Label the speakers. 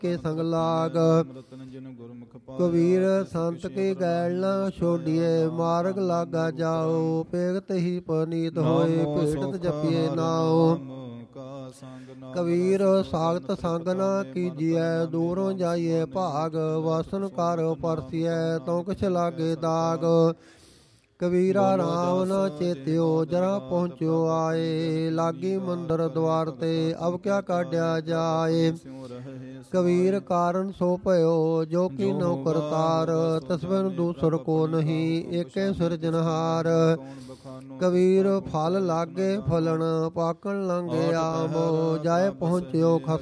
Speaker 1: ਕੇ ਸੰਗ ਲਾਗ। ਕਬੀਰ ਸੰਤ ਕੀ ਗੈਲ ਨਾ ਛੋਡੀਏ, ਮਾਰਗ ਲਾਗਾ ਜਾਓ। ਭੇਗਤ ਹੀ ਪਨੀਤ ਹੋਏ, ਭੇਟਤ ਜਪੀਏ ਨਾਉ। ਕਬੀਰ ਸਾਗਤ ਸੰਗ ਨਾ ਕੀਜੀਐ, ਦੂਰੋਂ ਜਾਈਏ ਭਾਗ। ਵਾਸਨ ਕਰ ਪਰਸੀਐ, ਤਉ ਕਿਛ ਲਾਗੇ ਦਾਗ। ਕਬੀਰਾ ਰਾਮ ਨ ਚੇਤਿਓ, ਜਰਾ ਪਹੁੰਚਿਓ ਆਏ। ਲਾਗੀ ਮੰਦਰ ਦਵਾਰ ਤੇ, ਅਬ ਕਿਆ ਕਾਢਿਆ ਜਾਏ। ਕਬੀਰ ਕਾਰਨ ਸੋ ਭਇਓ, ਜੋ ਕੀ ਨਉ ਕਰਤਾਰ। ਤਿਸ ਬਿਨ ਦੂਸਰ ਕੋ ਨਹੀਂ, ਏਕੇ ਸਿਰਜਨਹਾਰ। ਕਬੀਰ ਫਲ ਲਾਗੇ ਫਲਣ, ਪਾਕਣ ਲੰਘੇ ਆਮ। ਜਾਏ ਪਹੁੰਚਿਓ ਖਸਮ